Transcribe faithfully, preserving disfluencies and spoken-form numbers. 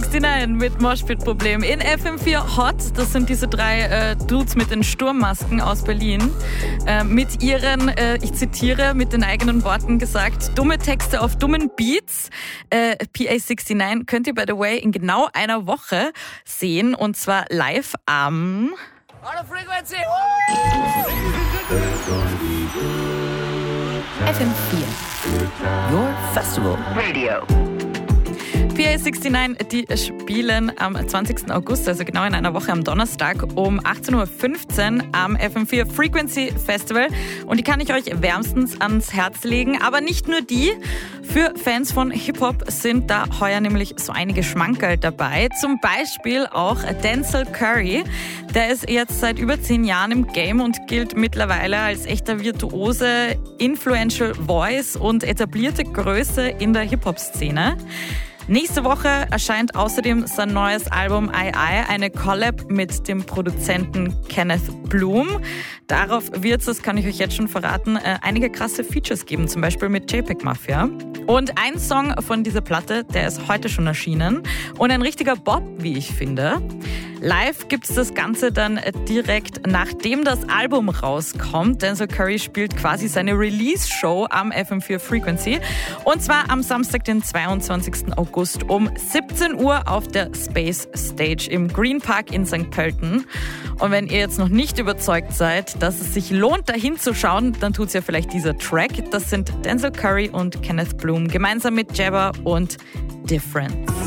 neunzig mit Moshpit-Problem in F M vier Hot. Das sind diese drei äh, Dudes mit den Sturmmasken aus Berlin. Äh, mit ihren, äh, ich zitiere, mit den eigenen Worten gesagt, dumme Texte auf dummen Beats. Äh, P A neunundsechzig könnt ihr, by the way, in genau einer Woche sehen. Und zwar live am... Auto Frequency! F M vier. Your Festival Radio. P A neunundsechzig, die spielen am zwanzigsten August, also genau in einer Woche am Donnerstag um achtzehn Uhr fünfzehn am F M vier Frequency Festival. Und die kann ich euch wärmstens ans Herz legen. Aber nicht nur die. Für Fans von Hip-Hop sind da heuer nämlich so einige Schmankerl dabei. Zum Beispiel auch Denzel Curry. Der ist jetzt seit über zehn Jahren im Game und gilt mittlerweile als echter virtuose, influential Voice und etablierte Größe in der Hip-Hop-Szene. Nächste Woche erscheint außerdem sein neues Album I I, eine Collab mit dem Produzenten Kenneth Bloom. Darauf wird es, das kann ich euch jetzt schon verraten, einige krasse Features geben, zum Beispiel mit JPEG Mafia. Und ein Song von dieser Platte, der ist heute schon erschienen und ein richtiger Bop, wie ich finde. Live gibt es das Ganze dann direkt nachdem das Album rauskommt. Denzel Curry spielt quasi seine Release-Show am F M vier Frequency. Und zwar am Samstag, den zweiundzwanzigsten August um siebzehn Uhr auf der Space Stage im Green Park in Sankt Pölten. Und wenn ihr jetzt noch nicht überzeugt seid, dass es sich lohnt, dahin zu schauen, dann tut's ja vielleicht dieser Track. Das sind Denzel Curry und Kenneth Bloom gemeinsam mit Jabba und Difference.